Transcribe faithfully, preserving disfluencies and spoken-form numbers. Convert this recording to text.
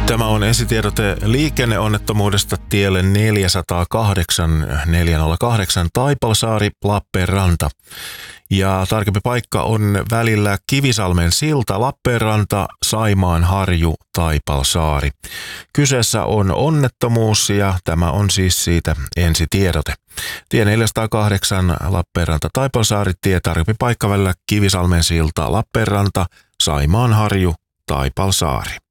Tämä on ensitiedote liikenneonnettomuudesta tielle neljäsataakahdeksan neljäsataakahdeksan Taipalsaari Lappeenranta. Ja tarkempi paikka on välillä Kivisalmen silta Lappeenranta, Saimaan harju, Taipalsaari. Kyseessä on onnettomuus ja tämä on siis siitä ensitiedote. Tie neljäsataakahdeksan Lappeenranta Taipalsaari tie, tarkempi paikka välillä Kivisalmen silta Lappeenranta, Saimaan harju, Taipalsaari.